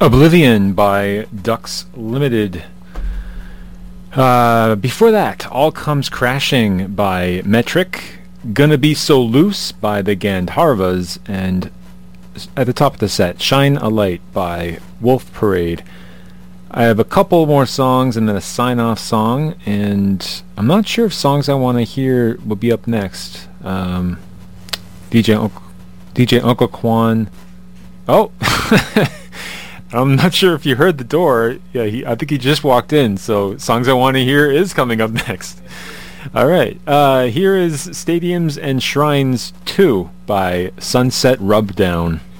Oblivion by Ducks Limited. Before that, All Comes Crashing by Metric. Gonna Be So Loose by the Gandharvas. And at the top of the set, Shine a Light by Wolf Parade. I have a couple more songs and then a sign-off song, and I'm not sure if Songs I Want to Hear will be up next. DJ Uncle Quan. Oh! I'm not sure if you heard the door. Yeah, I think he just walked in, so Songs I Want to Hear is coming up next. All right. Here is Stadiums and Shrines 2 by Sunset Rubdown.